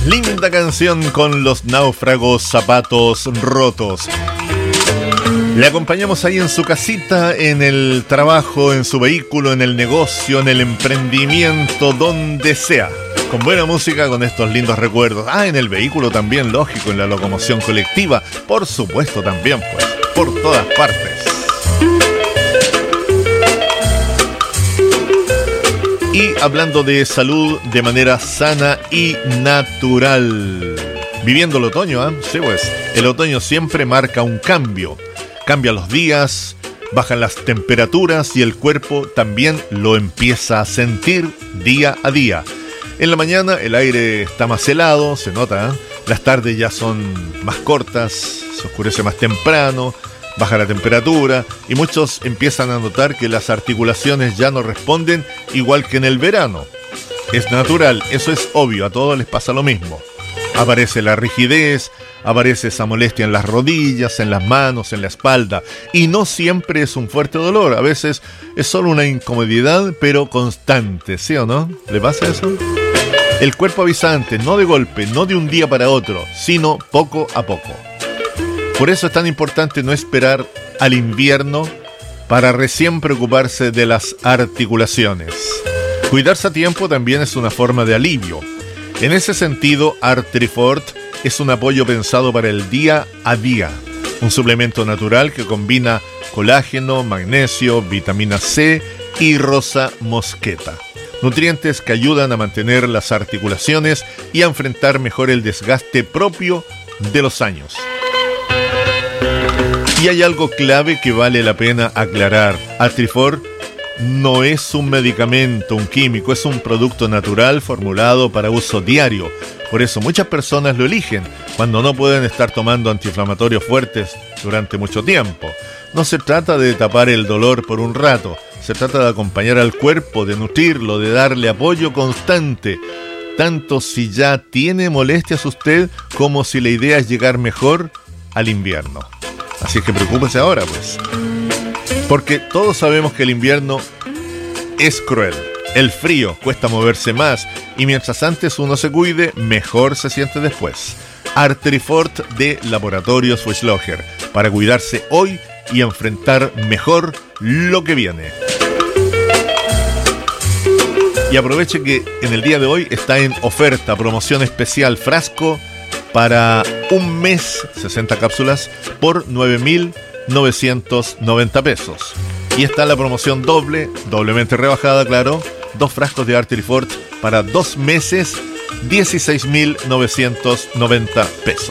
Linda canción con Los Náufragos, Zapatos Rotos. Le acompañamos ahí en su casita, en el trabajo, en su vehículo, en el negocio, en el emprendimiento, donde sea. Con buena música, con estos lindos recuerdos. En el vehículo también, lógico, en la locomoción colectiva. Por supuesto también, pues, por todas partes. Y hablando de salud de manera sana y natural. Viviendo el otoño, Sí, pues, el otoño siempre marca un cambio. Cambian los días, bajan las temperaturas y el cuerpo también lo empieza a sentir día a día. En la mañana el aire está más helado, se nota, Las tardes ya son más cortas, se oscurece más temprano, baja la temperatura y muchos empiezan a notar que las articulaciones ya no responden igual que en el verano. Es natural, eso es obvio, a todos les pasa lo mismo. Aparece la rigidez, aparece esa molestia en las rodillas, en las manos, en la espalda. Y no siempre es un fuerte dolor, a veces es solo una incomodidad, pero constante, ¿sí o no? ¿Le pasa eso? El cuerpo avisante, no de golpe, no de un día para otro, sino poco a poco. Por eso es tan importante no esperar al invierno para recién preocuparse de las articulaciones. Cuidarse a tiempo también es una forma de alivio. En ese sentido, Artrifort es un apoyo pensado para el día a día. Un suplemento natural que combina colágeno, magnesio, vitamina C y rosa mosqueta. Nutrientes que ayudan a mantener las articulaciones y a enfrentar mejor el desgaste propio de los años. Y hay algo clave que vale la pena aclarar. Artrifort no es un medicamento, un químico, es un producto natural formulado para uso diario. Por eso muchas personas lo eligen cuando no pueden estar tomando antiinflamatorios fuertes durante mucho tiempo. No se trata de tapar el dolor por un rato, se trata de acompañar al cuerpo, de nutrirlo, de darle apoyo constante. Tanto si ya tiene molestias usted como si la idea es llegar mejor al invierno. Así que preocúpese ahora, pues. Porque todos sabemos que el invierno es cruel. El frío cuesta moverse más y mientras antes uno se cuide, mejor se siente después. Artrifort de Laboratorios Fuchsloger, para cuidarse hoy y enfrentar mejor lo que viene. Y aproveche que en el día de hoy está en oferta, promoción especial, frasco para un mes, 60 cápsulas, por 9.990 pesos. Y está la promoción doblemente rebajada, claro, 2 frascos de Artrifort para 2 meses, 16.990 pesos.